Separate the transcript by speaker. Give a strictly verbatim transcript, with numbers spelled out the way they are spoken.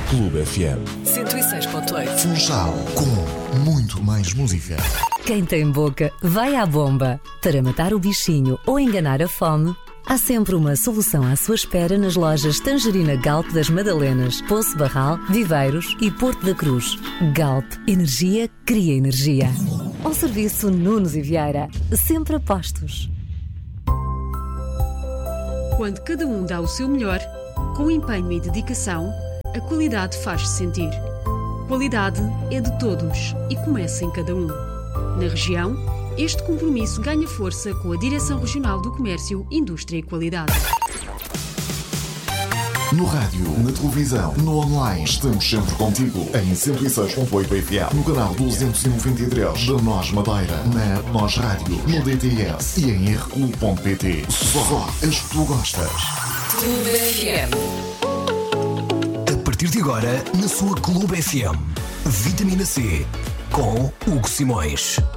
Speaker 1: Clube F M.
Speaker 2: cento e seis ponto oito.
Speaker 1: Funchal, com muito mais música.
Speaker 3: Quem tem boca, vai à bomba. Para matar o bichinho ou enganar a fome, há sempre uma solução à sua espera nas lojas Tangerina Galp das Madalenas, Poço Barral, Viveiros e Porto da Cruz. Galp, energia cria energia. Ao serviço Nunes e Vieira, sempre a postos.
Speaker 4: Quando cada um dá o seu melhor, com empenho e dedicação, a qualidade faz-se sentir. Qualidade é de todos e começa em cada um. Na região, este compromisso ganha força com a Direção Regional do Comércio, Indústria e Qualidade.
Speaker 1: No rádio, na televisão, no online, estamos sempre contigo. Em cento e seis ponto oito F M, no canal duzentos e noventa e três da Nós Madeira, na Nós Rádio, no D T S e em r q ponto p t. Só as que tu gostas.
Speaker 2: Clube F M.
Speaker 5: A partir de agora, na sua Clube F M, Vitamina C, com Hugo Simões.